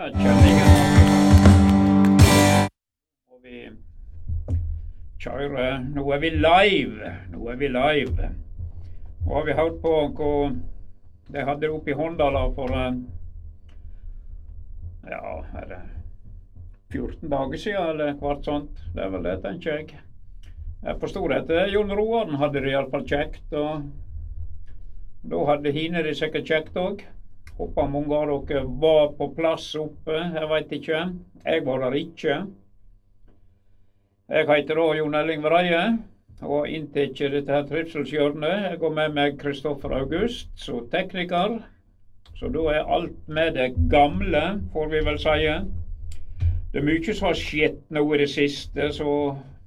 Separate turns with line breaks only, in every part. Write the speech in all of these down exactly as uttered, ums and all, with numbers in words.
Jeg kjenner ingen. Nå må vi kjøre. Nå er vi live. Nå er vi live. Nå har vi hørt på hva de hadde oppe i Håndala for ja, er det fjorten dager siden, eller hvert sånt. Det er vel det, tenker jeg. Jeg forstod at Jon Roaren hadde det i alle fall kjekt, og da hadde hine det sikkert kjekt også. Håper mange av dere var på plass oppe, jeg vet ikke. Jeg var der ikke. Jeg heter da Jon Erling Vreie, og inntil ikke dette her trivselshjørnet. Jeg går med meg Kristoffer August, så tekniker. Så da er alt med det gamle, får vi vel si. Det er mye som har skjedd nå i det siste, så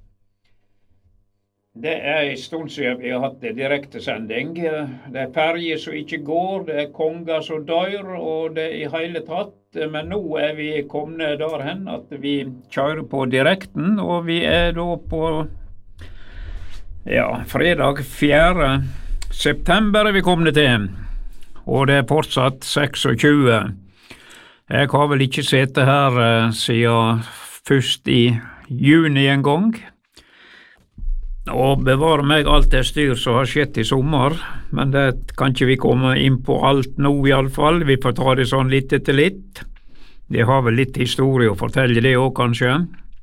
det er en stund siden vi har hatt en direktesending. Det er ferger som ikke går, det er konger som dør, og det er i hele tatt. Men nå er vi kommet derhen at vi kjører på direkten, og vi er da på ja, fredag fjerde september er vi kommet til. Og det er fortsatt tjueseks. Jeg har vel ikke sett her uh, siden først i juni en gang. Og bevare meg alt det styr som har skjedd i sommer, men det kan ikke vi komme inn på alt nå i alle fall. Vi får ta det sånn litt etter litt. Det har vel litt historie å fortelle det også, kanskje.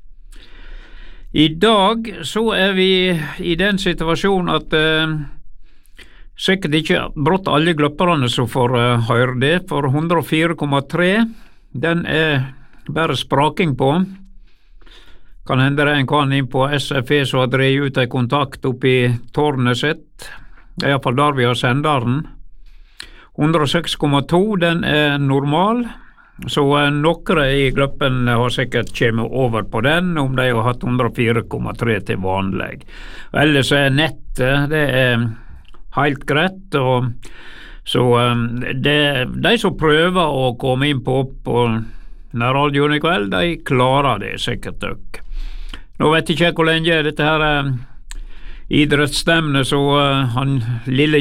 I dag så er vi i den situasjonen at uh, sikkert ikke brått alle gløpperne som får uh, høre det, for hundre og fire komma tre, den er bare spraking på. Kan hende det en kan inn på S F E som har drevet ut en kontakt opp i tårnet sitt. Det er i hvert fall der vi har senderen. hundre og seks komma to, den er normal. Så noen i gløppen har sikkert kommet over på den, om de har hatt hundre og fire komma tre til vanlig. Ellers er nettet, det er helt greit, og så det, de som prøver å komme inn på, på nærradioen i kveld, de klarer det sikkert også. Nå vet jeg ikke hvor lenge dette her idrettsstevnet, så uh, han lille